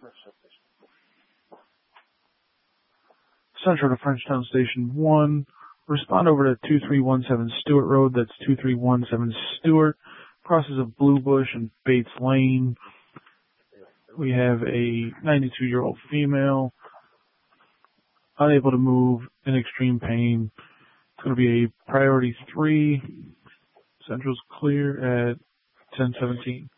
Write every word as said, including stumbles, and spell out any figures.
Central to Frenchtown Station one. Respond over to two three one seven Stewart Road. That's two three one seven Stewart. Crosses of Blue Bush and Bates Lane. We have a ninety-two-year-old female, unable to move, in extreme pain. It's going to be a priority three. Central's clear at ten seventeen.